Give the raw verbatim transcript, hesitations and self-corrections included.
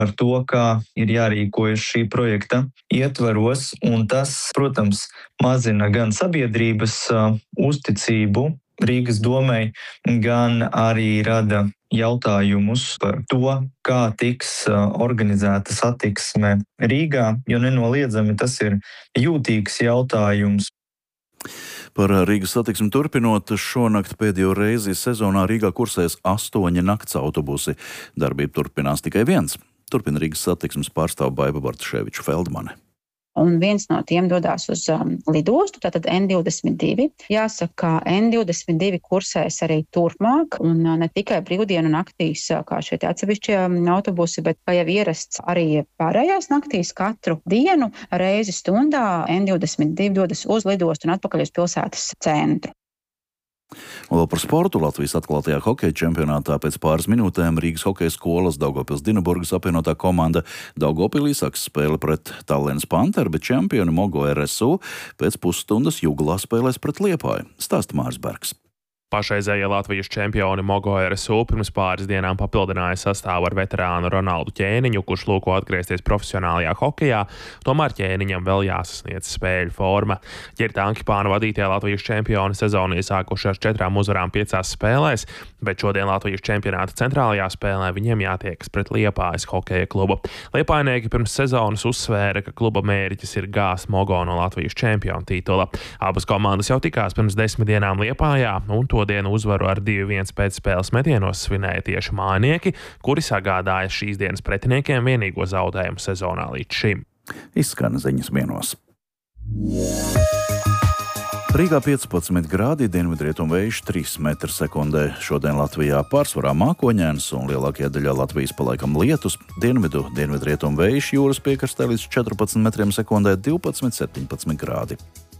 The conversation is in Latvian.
ar to, kā ir jārīkojas šī projekta ietvaros, un tas, protams, mazina gan sabiedrības uh, uzticību Rīgas domei, gan arī rada jautājumus par to, kā tiks uh, organizēta satiksme Rīgā, jo nenoliedzami tas ir jūtīgs jautājums. Par Rīgas satiksmi turpinot, šonakt pēdējo reizi sezonā Rīgā kursēs astoņi nakts autobusi. Darbība turpinās tikai viens. Turpina Rīgas satiksmes pārstāve Baiba Bartaševiča Feldmane. Un viens no tiem dodās uz um, lidostu, tātad N divdesmit divi. Jāsaka, ka N divdesmit divi kursēs arī turpmāk, un uh, ne tikai brīvdienu naktīs, uh, kā šie atsevišķie um, autobusi, bet kā jau ierasts arī pārējās naktīs katru dienu reizi stundā N divdesmit divi dodas uz lidostu un atpakaļ uz pilsētas centru. Un vēl par sportu. Latvijas atklātajā hokeja čempionātā pēc pāris minūtēm Rīgas hokeja skolas Daugavpils Dinaburgas apvienotā komanda Daugavpilī sāks spēli pret Tallinas Panteru, bet čempioni Mogo R S U pēc pusstundas Juglā spēlēs pret Liepāju. Stāsta Māris Bergs. Pašreizējie Latvijas čempioni Mogo R S U pirms pāris dienām papildināja sastāvu ar veterānu Ronaldu Ķēniņu, kurš lūko atgriezties profesionālajā hokejā, tomēr Ķēniņam vēl jāsasniedz spēļu forma. Ģirta Ankipāna vadītie Latvijas čempioni sezonu iesākuši ar četrām uzvarām piecās spēlēs, bet šodien Latvijas čempionāta centrālajā spēlē viņiem jātiekas pret Liepājas hokeja klubu. Liepājnieki pirms sezonas uzsvēra, ka kluba mērķis ir gāzt Mogo no Latvijas čempionu titula. Abas komandas jau tikās pirms desmit dienām Liepājā, un to dienu uzvaru ar divi viens pēcspēles metienos svinēja tieši mājnieki, kuri sagādāja šīs dienas pretiniekiem vienīgo zaudējumu sezonā līdz šim. Izskan ziņas vienos. Rīgā piecpadsmit grādi, dienvidrietumu vējš trīs metri sekundē. Šodien Latvijā pārsvarā mākoņēns un lielākajā daļā Latvijas palaikam lietus. Dienvidu, dienvidrietumu vējš jūras piekrastē līdz četrpadsmit metriem sekundē, divpadsmit septiņpadsmit grādi.